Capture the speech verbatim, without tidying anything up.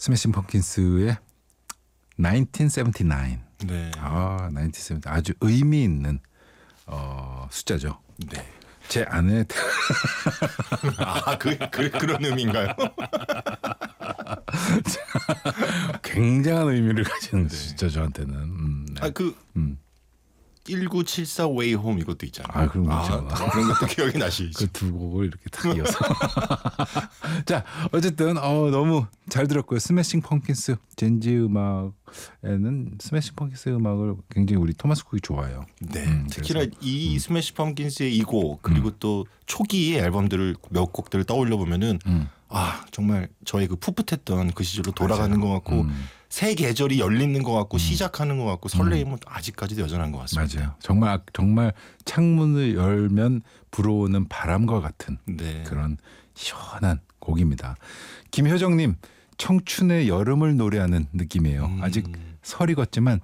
스매싱 펌킨스의 천구백칠십구. 네. 아, 천구백칠십구 아주 의미 있는 어, 숫자죠. 네. 제 아내 아, 그, 그 그런 의미인가요? 굉장한 의미를 가지는 숫자 저한테는. 음, 네. 아, 그 음. 천구백칠십사 Way Home 이것도 있잖아요. 아, 그런 거 있잖아. 아, 그런 것도 기억이 나시죠? 그 두 곡을 이렇게 딱 이어서. 자, 어쨌든 어, 너무 잘 들었고요. 스매싱 펑킨스 젠지 음악에는 스매싱 펑킨스 음악을 굉장히 우리 토마스 쿡이 좋아해요. 네. 음, 특히나 그래서. 이 스매시 펌킨스의 이 곡 그리고 음. 또 초기의 앨범들을 몇 곡들을 떠올려 보면은 음. 아 정말 저의 그 풋풋했던 그 시절로 돌아가는 맞아요. 것 같고 음. 새 계절이 열리는 것 같고 시작하는 것 같고 설레임은 아직까지도 여전한 것 같습니다. 맞아요. 정말 정말 창문을 열면 불어오는 바람과 같은 네. 그런 시원한 곡입니다. 김효정님, 청춘의 여름을 노래하는 느낌이에요. 음. 아직 설이 걷지만